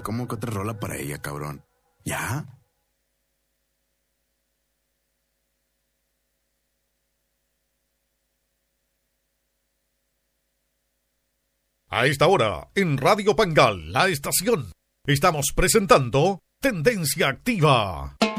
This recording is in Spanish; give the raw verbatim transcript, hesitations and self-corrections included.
¿cómo que otra rola para ella, cabrón? ¿Ya? A esta hora, en Radio Pangal, la estación, estamos presentando Tendencia Activa.